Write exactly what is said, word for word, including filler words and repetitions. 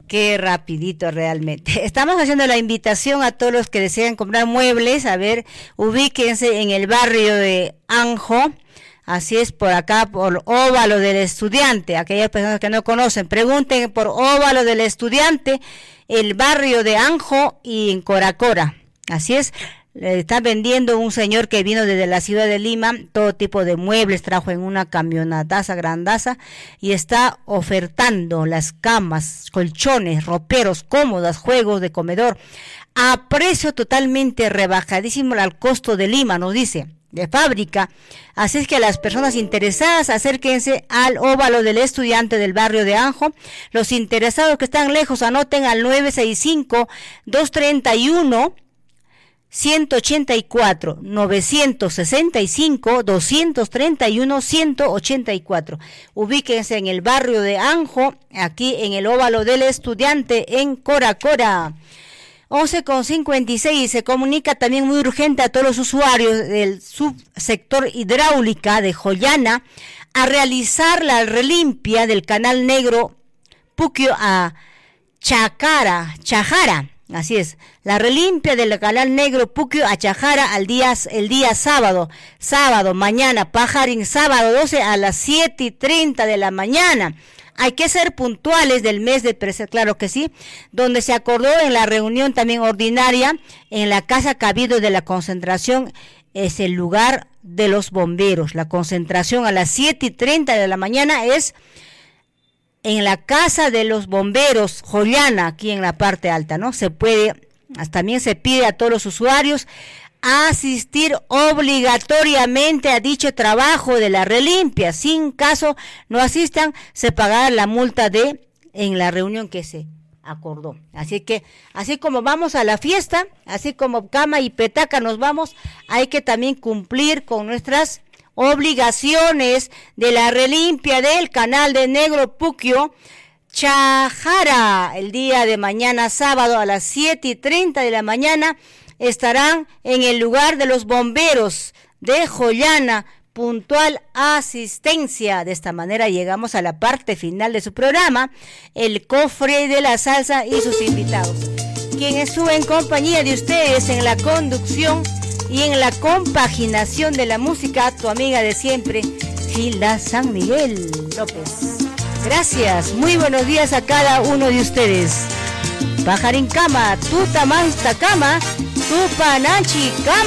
Qué rapidito realmente. Estamos haciendo la invitación a todos los que desean comprar muebles. A ver, ubíquense en el barrio de Anjo. Así es, por acá, por Óvalo del Estudiante. Aquellas personas que no conocen, pregunten por Óvalo del Estudiante, el barrio de Anjo y en Coracora. Así es. Le está vendiendo un señor que vino desde la ciudad de Lima, todo tipo de muebles, trajo en una camionetaza grandaza y está ofertando las camas, colchones, roperos, cómodas, juegos de comedor a precio totalmente rebajadísimo al costo de Lima, nos dice, de fábrica. Así es que a las personas interesadas, acérquense al Óvalo del Estudiante del barrio de Anjo. Los interesados que están lejos, anoten al nueve seis cinco, dos tres uno, ciento ochenta y cuatro, novecientos sesenta y cinco, doscientos treinta y uno, ciento ochenta y cuatro. Ubíquense en el barrio de Anjo, aquí en el Óvalo del Estudiante en Coracora. once con cincuenta y seis, se comunica también muy urgente a todos los usuarios del subsector hidráulica de Joyana a realizar la relimpia del canal negro Puquio a Chacara, Chajara. Así es, la relimpia del canal negro Puquio a Chajara al día, el día sábado, sábado, mañana, Pajarín, sábado doce a las siete y treinta de la mañana. Hay que ser puntuales del mes de presencia, claro que sí, donde se acordó en la reunión también ordinaria en la Casa Cabildo de la Concentración, es el lugar de los bomberos. La concentración a las siete y treinta de la mañana es en la Casa de los Bomberos, Joyana, aquí en la parte alta, ¿no? Se puede, también se pide a todos los usuarios asistir obligatoriamente a dicho trabajo de la relimpia. Sin caso no asistan, se pagará la multa de en la reunión que se acordó. Así que, así como vamos a la fiesta, así como cama y petaca nos vamos, hay que también cumplir con nuestras obligaciones de la relimpia del canal de Negro Puquio Chajara. El día de mañana sábado a las siete y treinta de la mañana estarán en el lugar de los bomberos de Joyana, puntual asistencia. De esta manera llegamos a la parte final de su programa, el cofre de la salsa y sus invitados. Quien estuvo en compañía de ustedes en la conducción y en la compaginación de la música, tu amiga de siempre, Gilda San Miguel López. Gracias, muy buenos días a cada uno de ustedes. Pajarín cama, tutamanta cama, tupanachi cama.